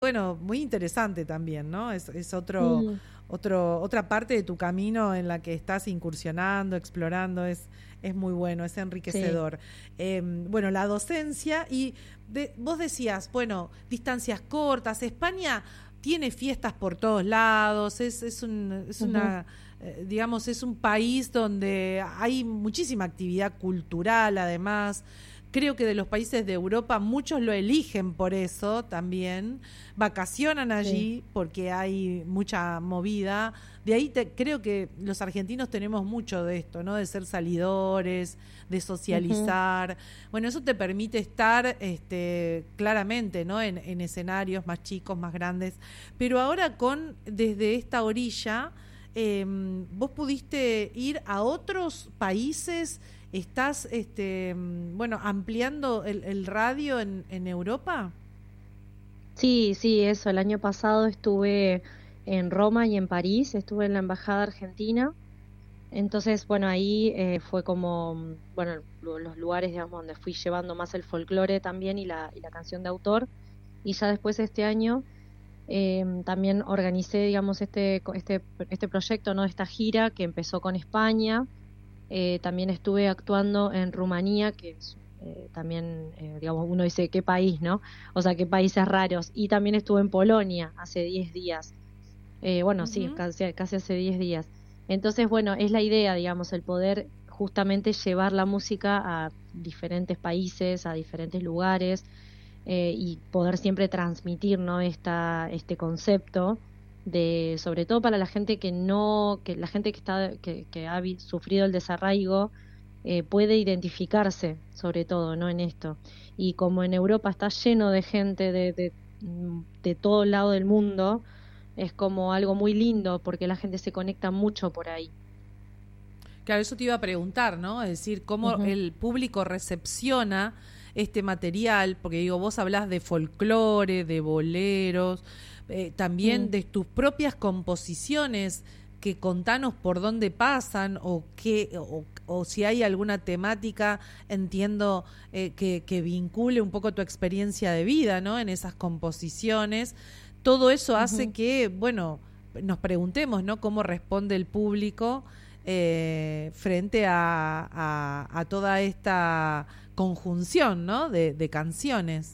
bueno, muy interesante también, ¿no? Es Mm, otra parte de tu camino en la que estás incursionando, explorando, es muy bueno, es sí. enriquecedor. Bueno, la docencia y vos decías, bueno, distancias cortas, España tiene fiestas por todos lados, es Ujú, una, digamos, es un país donde hay muchísima actividad cultural, además. Creo que de los países de Europa muchos lo eligen por eso también, vacacionan sí. allí porque hay mucha movida. De ahí creo que los argentinos tenemos mucho de esto, ¿no? De ser salidores, de Ujú. socializar. Bueno, eso te permite estar claramente, ¿no? En escenarios más chicos, más grandes. Pero ahora desde esta orilla, vos pudiste ir a otros países, estás, bueno, ampliando el radio en Europa. Sí, sí, eso. El año pasado estuve en Roma y en París, estuve en la Embajada Argentina. Entonces, bueno, ahí fue como, bueno, los lugares, digamos, donde fui llevando más el folclore también y la canción de autor. Y ya después de este año también organicé, digamos, este proyecto, ¿no? Esta gira que empezó con España. También estuve actuando en Rumanía, que es también, digamos, uno dice, ¿qué país, no? O sea, qué países raros. Y también estuve en Polonia hace 10 días. Bueno, sí, Ujú. casi hace 10 días. Entonces, bueno, es la idea, digamos, el poder justamente llevar la música a diferentes países, a diferentes lugares, y poder siempre transmitir, ¿no? Este concepto de, sobre todo para la gente que no, que la gente que está, que ha sufrido el desarraigo, puede identificarse, sobre todo, ¿no? En esto. Y como en Europa está lleno de gente de todo lado del mundo, es como algo muy lindo porque la gente se conecta mucho por ahí. Claro, eso te iba a preguntar, ¿no? Es decir, cómo Ujú, el público recepciona este material, porque digo, vos hablás de folclore, de boleros, también mm, de tus propias composiciones, que contanos por dónde pasan o si hay alguna temática, entiendo, que vincule un poco tu experiencia de vida, ¿no? En esas composiciones. Todo eso hace ujú. que, bueno, nos preguntemos, ¿no? Cómo responde el público frente a toda esta conjunción, ¿no? De canciones.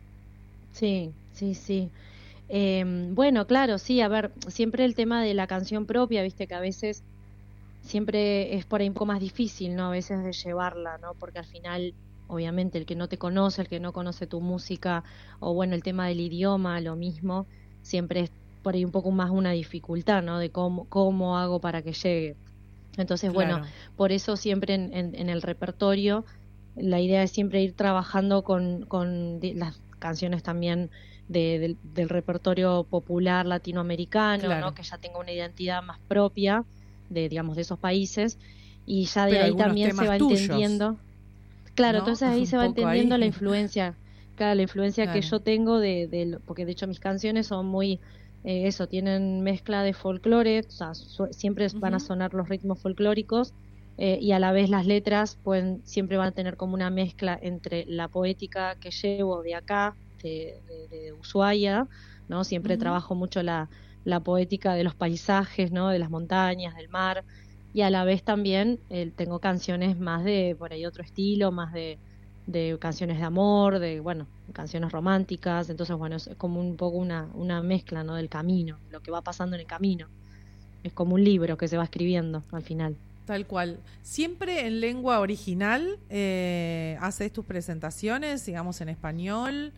Sí, sí, sí. Bueno, claro, sí, a ver, siempre el tema de la canción propia, viste que a veces siempre es por ahí un poco más difícil, ¿no? A veces de llevarla, ¿no? Porque al final, obviamente, el que no te conoce, el que no conoce tu música, o bueno, el tema del idioma, lo mismo, siempre es por ahí un poco más una dificultad, ¿no? De cómo hago para que llegue. Entonces, bueno, Claro. por eso siempre en el repertorio, la idea es siempre ir trabajando con las canciones también del repertorio popular latinoamericano, ¿no? Claro. Que ya tenga una identidad más propia de, digamos, de esos países, y ya de Pero ahí algunos también se va temas tuyos, entendiendo, claro, ¿no? entonces ahí Un se va poco entendiendo la ahí. influencia, claro, la influencia que Claro. yo tengo porque de hecho mis canciones son muy, eso, tienen mezcla de folclore, o sea, siempre van a Ujú, sonar los ritmos folclóricos, y a la vez las letras siempre van a tener como una mezcla entre la poética que llevo de acá, de Ushuaia, ¿no? Siempre ujú. trabajo mucho la poética de los paisajes, ¿no? De las montañas, del mar, y a la vez también tengo canciones más de por ahí otro estilo, más de canciones de amor, de, bueno, canciones románticas. Entonces, bueno, es como un poco una mezcla, ¿no? Del camino, lo que va pasando en el camino. Es como un libro que se va escribiendo al final. Tal cual. Siempre en lengua original haces tus presentaciones, digamos en español.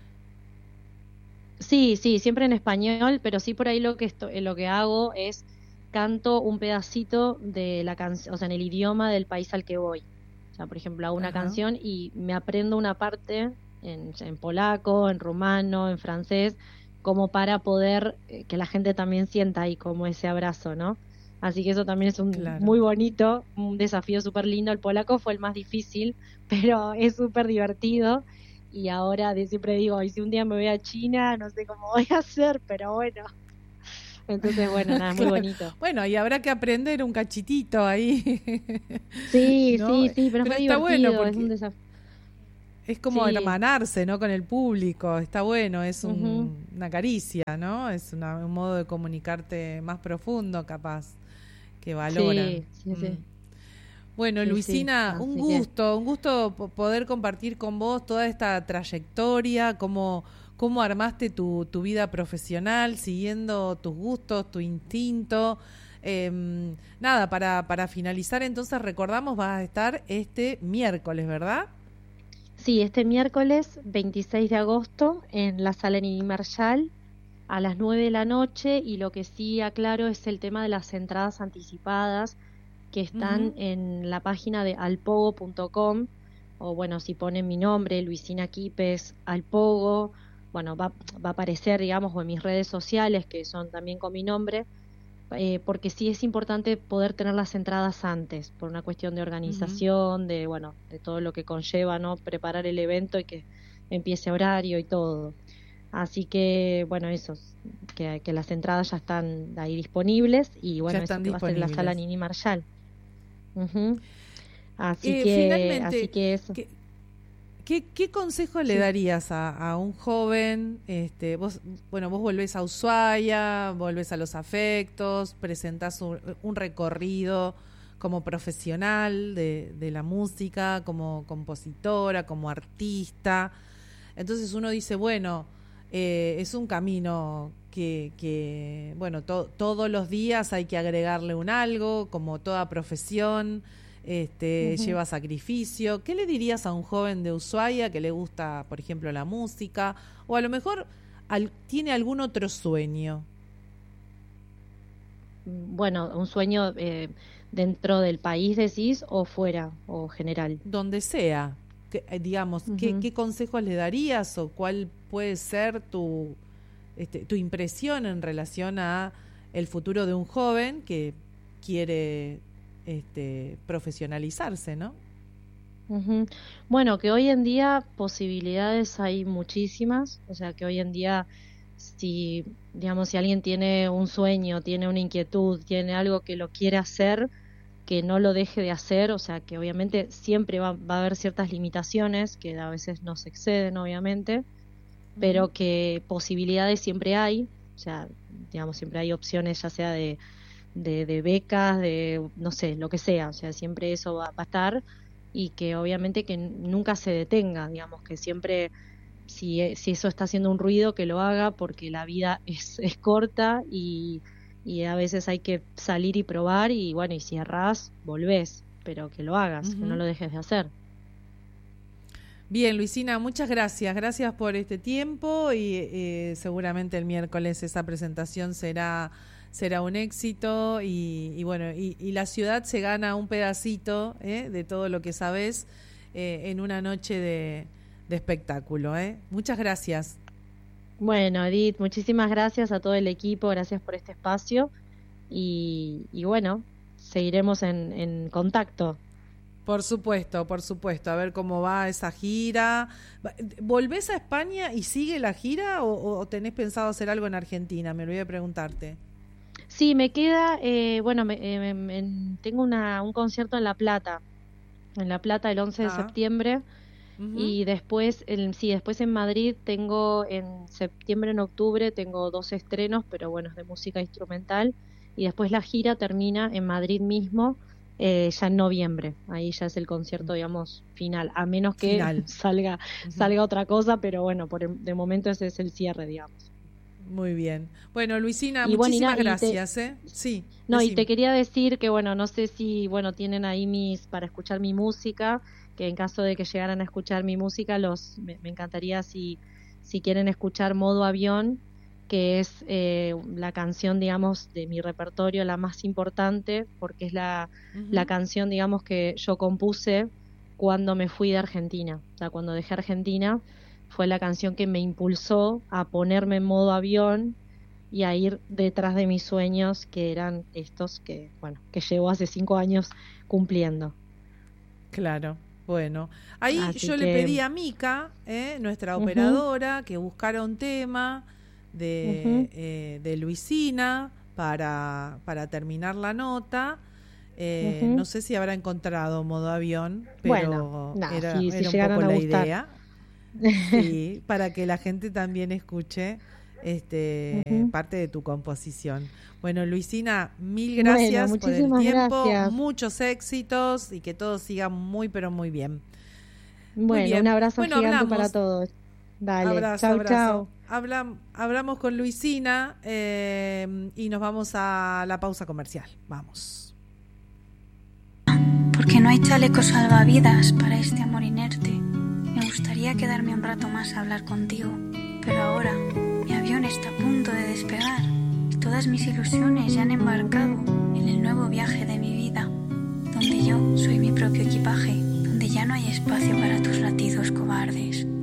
Sí, sí, siempre en español, pero sí por ahí lo que hago es canto un pedacito de la canción, o sea, en el idioma del país al que voy. O sea, por ejemplo, hago una Ajá. canción y me aprendo una parte en polaco, en rumano, en francés, como para poder que la gente también sienta ahí como ese abrazo, ¿no? Así que eso también es un Claro. muy bonito, un desafío súper lindo. El polaco fue el más difícil, pero es súper divertido. Y ahora siempre digo, y si un día me voy a China, no sé cómo voy a hacer, pero bueno. Entonces, bueno, nada, es muy Claro. bonito. Bueno, y habrá que aprender un cachitito ahí. Sí, ¿No? sí, sí, pero es Pero muy está bueno divertido, es un porque desafío. Es como Sí. hermanarse, ¿no? Con el público. Está bueno, es Ujú. una caricia, ¿no? Es un modo de comunicarte más profundo, capaz, que valoran. Sí, sí, Mm. sí, Bueno, sí, sí, Luisina, así que un gusto poder compartir con vos toda esta trayectoria, cómo armaste tu vida profesional, siguiendo tus gustos, tu instinto. Nada, para finalizar, entonces recordamos, vas a estar este miércoles, ¿verdad? sí, este miércoles 26 de agosto en la sala Nini Marshall a las 9 de la noche, y lo que sí aclaro es el tema de las entradas anticipadas que están Ujú. en la página de alpogo.com, o bueno, si ponen mi nombre, Luisina Quipes, Alpogo, bueno, va a aparecer, digamos, o en mis redes sociales, que son también con mi nombre, porque sí es importante poder tener las entradas antes, por una cuestión de Ujú. organización, de, bueno, de todo lo que conlleva, ¿no? Preparar el evento y que empiece a horario y todo. Así que, bueno, eso, que las entradas ya están ahí disponibles, y Ya bueno, eso están que va a ser en la sala disponibles. Nini Marshall. Ujú. Así Finalmente, que eso. ¿qué, qué consejo le Sí. darías a un joven? Vos volvés a Ushuaia, volvés a Los Afectos, presentás un recorrido como profesional de la música, como compositora, como artista. Entonces uno dice, bueno, es un camino bueno, todos los días hay que agregarle un algo, como toda profesión, Ujú. lleva sacrificio. ¿Qué le dirías a un joven de Ushuaia que le gusta, por ejemplo, la música? O a lo mejor tiene algún otro sueño, Bueno, un sueño dentro del país, decís, o fuera, o general. donde sea. Digamos, Ujú. ¿qué consejos le darías o cuál puede ser tu impresión en relación a el futuro de un joven que quiere profesionalizarse, ¿no? Ujú. Bueno, que hoy en día posibilidades hay muchísimas, o sea que hoy en día, si, digamos, si alguien tiene un sueño, tiene una inquietud, tiene algo que lo quiere hacer, que no lo deje de hacer, o sea que obviamente siempre va a haber ciertas limitaciones que a veces nos exceden, obviamente, Ujú. pero que posibilidades siempre hay, o sea, digamos, siempre hay opciones, ya sea de becas, de, no sé, lo que sea, o sea, siempre eso va a estar, y que obviamente que nunca se detenga, digamos, que siempre, si eso está haciendo un ruido, que lo haga, porque la vida es corta, y a veces hay que salir y probar, y bueno, y si errás, volvés, pero que lo hagas, que no Ujú. lo dejes de hacer. Bien, Luisina, muchas gracias. Gracias por este tiempo y seguramente el miércoles esa presentación será un éxito y bueno, y la ciudad se gana un pedacito de todo lo que sabes en una noche de espectáculo. Muchas gracias. Bueno, Edith, muchísimas gracias a todo el equipo, gracias por este espacio, y bueno, seguiremos en contacto. Por supuesto, a ver cómo va esa gira. ¿Volvés a España y sigue la gira o tenés pensado hacer algo en Argentina? Me olvidé de preguntarte. Sí, me queda, bueno, tengo un concierto en La Plata el 11 de Ah, septiembre, ujú. y después, sí, después en Madrid tengo en septiembre, en octubre, tengo dos estrenos, pero bueno, es de música instrumental, y después la gira termina en Madrid mismo, ya en noviembre, ahí ya es el concierto, digamos, final, a menos que Final. Ujú. salga otra cosa, pero bueno, de momento ese es el cierre, digamos. Muy bien. Bueno, Luisina, Y bueno, muchísimas gracias, ¿eh? Sí, no, y te decime. quería decir que, bueno, no sé si, bueno, tienen ahí para escuchar mi música, que en caso de que llegaran a escuchar mi música, me encantaría si quieren escuchar Modo Avión, que es la canción, digamos, de mi repertorio, la más importante, porque es la Ujú. canción, digamos, que yo compuse cuando me fui de Argentina. O sea, cuando dejé Argentina, fue la canción que me impulsó a ponerme en modo avión y a ir detrás de mis sueños, que eran estos que, bueno, que llevo hace 5 años cumpliendo. Claro. Bueno, ahí Así yo le pedí que, a Mica, nuestra ujú, operadora, que buscara un tema ujú, de Luisina para terminar la nota. Ujú. No sé si habrá encontrado modo avión, Bueno, pero nada, era si un llegaron poco a la gustar. idea. Sí, para que la gente también escuche Ujú. parte de tu composición. Bueno, Luisina, mil Bueno, gracias por el muchísimas tiempo, gracias. muchos éxitos y que todo siga muy, pero muy bien. Muy Bueno, un bien. abrazo Bueno, gigante para hablamos. todos. Dale, Abrazo, chau, abrazo. chau. Hablamos con Luisina y nos vamos a la pausa comercial. Vamos. Porque no hay chalecos salvavidas para este amor inerte. Me gustaría quedarme un rato más a hablar contigo, pero ahora mi avión está a punto de despegar y todas mis ilusiones ya han embarcado en el nuevo viaje de mi vida, donde yo soy mi propio equipaje, donde ya no hay espacio para tus latidos cobardes.